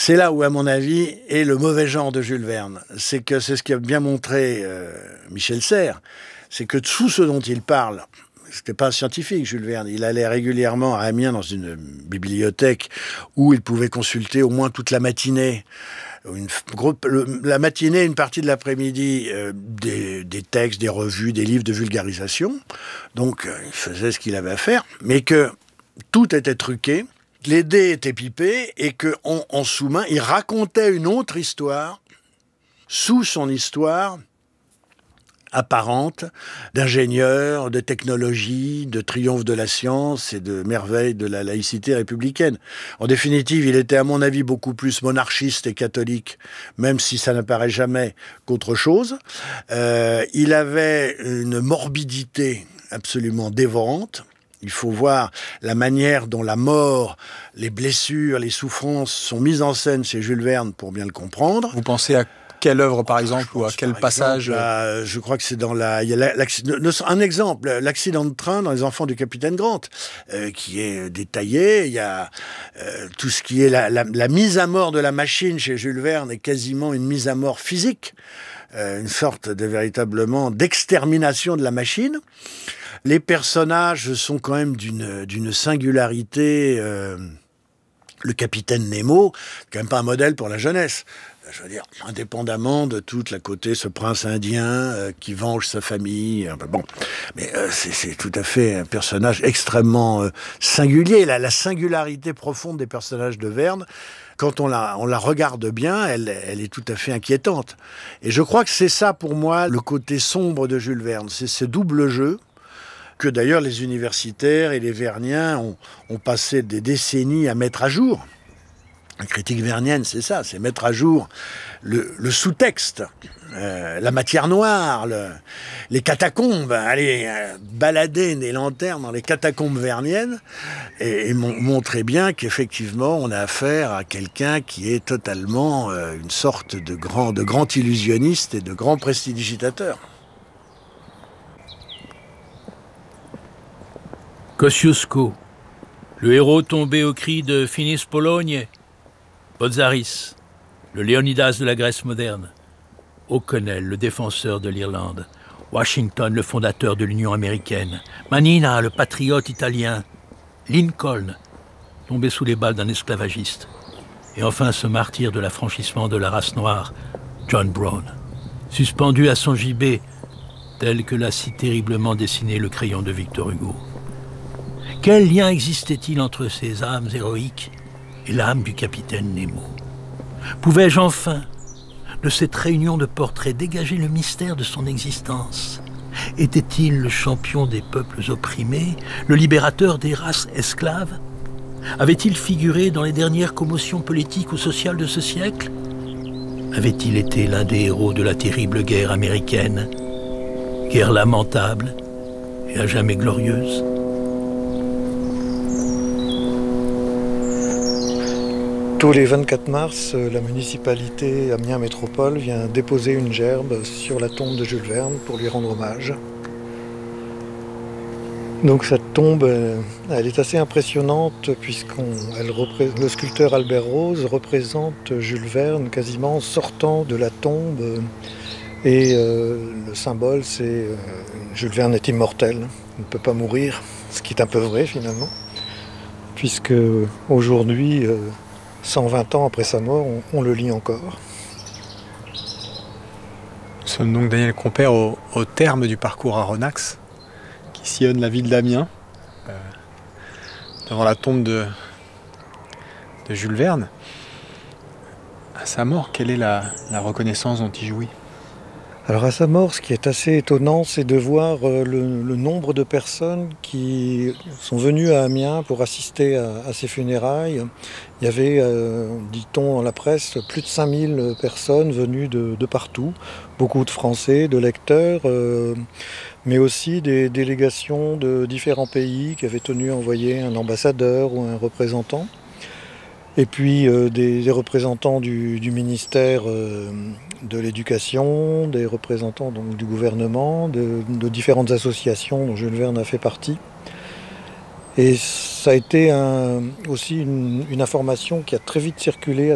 C'est là où, à mon avis, est le mauvais genre de Jules Verne. C'est ce qu'a bien montré Michel Serres, c'est que tout ce dont il parle, c'était pas un scientifique, Jules Verne. Il allait régulièrement à Amiens dans une bibliothèque où il pouvait consulter au moins toute la matinée. La matinée, une partie de l'après-midi, des textes, des revues, des livres de vulgarisation. Donc, il faisait ce qu'il avait à faire, mais que tout était truqué, les dés étaient pipés, et qu'en sous-main, il racontait une autre histoire, sous son histoire apparente, d'ingénieurs, de technologie, de triomphe de la science et de merveille de la laïcité républicaine. En définitive, il était à mon avis beaucoup plus monarchiste et catholique, même si ça n'apparaît jamais, qu'autre chose. Il avait une morbidité absolument dévorante. Il faut voir la manière dont la mort, les blessures, les souffrances sont mises en scène chez Jules Verne pour bien le comprendre. Vous pensez à quelle œuvre, par exemple, ou à quel passage je crois que c'est dans il y a un exemple, l'accident de train dans Les Enfants du Capitaine Grant, qui est détaillé. Il y a tout ce qui est la mise à mort de la machine chez Jules Verne est quasiment une mise à mort physique, une sorte de véritablement d'extermination de la machine. Les personnages sont quand même d'une singularité. Le capitaine Nemo, quand même pas un modèle pour la jeunesse. Je veux dire, indépendamment de toute la côté, ce prince indien qui venge sa famille. Bon, mais c'est tout à fait un personnage extrêmement singulier. La singularité profonde des personnages de Verne, quand on la regarde bien, elle est tout à fait inquiétante. Et je crois que c'est ça, pour moi, le côté sombre de Jules Verne. C'est ce double jeu que d'ailleurs les universitaires et les verniens ont passé des décennies à mettre à jour. La critique vernienne, c'est ça, c'est mettre à jour le sous-texte, la matière noire, les catacombes, aller balader des lanternes dans les catacombes verniennes et montrer bien qu'effectivement on a affaire à quelqu'un qui est totalement une sorte de grand illusionniste et de grand prestidigitateur. Kosciuszko, le héros tombé au cri de Finis Pologne, Botzaris, le Léonidas de la Grèce moderne, O'Connell, le défenseur de l'Irlande, Washington, le fondateur de l'Union américaine, Manina, le patriote italien, Lincoln, tombé sous les balles d'un esclavagiste, et enfin ce martyr de l'affranchissement de la race noire, John Brown, suspendu à son gibet, tel que l'a si terriblement dessiné le crayon de Victor Hugo. Quel lien existait-il entre ces âmes héroïques et l'âme du capitaine Nemo? Pouvais-je enfin, de cette réunion de portraits, dégager le mystère de son existence? Était-il le champion des peuples opprimés, le libérateur des races esclaves? Avait-il figuré dans les dernières commotions politiques ou sociales de ce siècle? Avait-il été l'un des héros de la terrible guerre américaine? Guerre lamentable et à jamais glorieuse? Tous les 24 mars, la municipalité Amiens Métropole vient déposer une gerbe sur la tombe de Jules Verne pour lui rendre hommage. Donc cette tombe, elle est assez impressionnante le sculpteur Albert Rose représente Jules Verne quasiment sortant de la tombe et le symbole c'est Jules Verne est immortel, il ne peut pas mourir, ce qui est un peu vrai finalement, puisque aujourd'hui 120 ans après sa mort, on le lit encore. Nous sommes donc, Daniel Compère, au terme du parcours Aronnax, qui sillonne la ville d'Amiens, devant la tombe de Jules Verne. À sa mort, quelle est la reconnaissance dont il jouit ? Alors à sa mort, ce qui est assez étonnant, c'est de voir le nombre de personnes qui sont venues à Amiens pour assister à ses funérailles. Il y avait, dit-on dans la presse, plus de 5000 personnes venues de partout, beaucoup de Français, de lecteurs, mais aussi des délégations de différents pays qui avaient tenu à envoyer un ambassadeur ou un représentant. Et puis des représentants du ministère de l'Éducation, des représentants donc, du gouvernement, de différentes associations dont Jules Verne a fait partie. Et ça a été aussi une information qui a très vite circulé